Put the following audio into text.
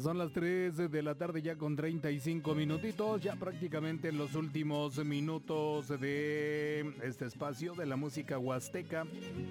Son las 3 de la tarde ya con 35 minutitos, ya prácticamente en los últimos minutos de este espacio de la música huasteca.